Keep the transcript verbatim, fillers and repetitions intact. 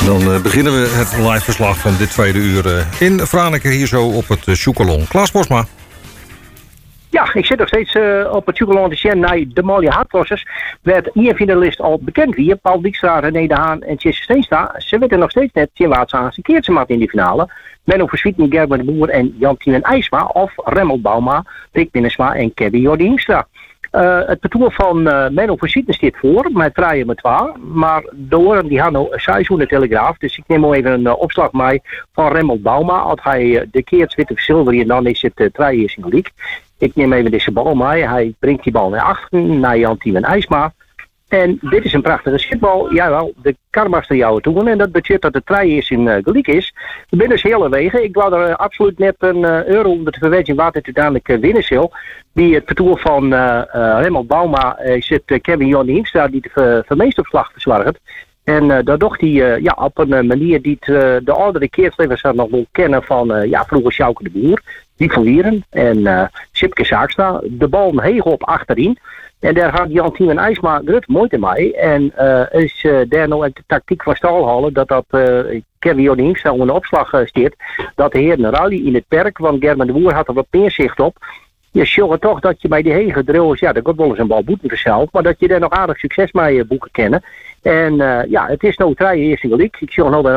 Dan uh, beginnen we het live verslag van dit tweede uur uh, in Franeker hier zo op het uh, Sjoekelon. Klaas Bosma. Ja, ik zit nog steeds uh, op het Sjoekelon te zien naar de mooie hardcrossers. Werd één finalist al bekend wie, Paul Dijkstra, René de Haan en Tjesse Steenstra. Ze weten nog steeds net Tjewaarts aan zijn keertje mat in die finale. Menno Verschieten, Gerben de Boer en Jan-Tien IJsma of Remmel Bauma, Rick Minnesma en Kevin Jordi Hiemstra. Uh, het parcours van uh, Menno Verschieten staat voor, met draaien met waar. Maar de oren die hadden een seizoen de Telegraaf. Dus ik neem al even een uh, opslag mee van Remmel Bauma. Als hij uh, de keert witte verzilveren, dan is het uh, draaien in de league. Ik neem even deze bal mee. Hij brengt die bal naar achter, naar Jan-Tien en IJsma. En dit is een prachtige schietbal. Jawel, de karmaster jou toe. En dat betekent dat de trui is in uh, gelijk is. De binnen is hele wegen. Ik wou er uh, absoluut net een uh, euro om te verweten wat het uiteindelijk uh, winnen zal. Die het parcours van uh, uh, Remmel Bauma uh, zit uh, Kevin Jordi Hiemstra die de uh, meesteropslag verzorgt. En uh, dat docht hij uh, ja, op een uh, manier die het, uh, de oudere keerslevers nog wel kennen van uh, ja, vroeger Sjouke de Boer. Die van Wieren en uh, Sipke Zaakstra. De bal heeg op achterin. En daar gaat Jan-Tien en IJsma grut moeite mee. En uh, is uh, daar nou de tactiek van stal halen dat dat uh, Kevin Jordi Hiemstra onder de opslag uh, steert. Dat de heren rally in het perk, want Gerben de Boer had er wat meer zicht op. Je zorgt toch dat je bij die hege drillers, ja, dat wordt wel eens een bal boeten zelf, maar dat je daar nog aardig succes mee uh, boeken kennen. En uh, ja, het is nou drie eerst in de league. Ik zie nog bij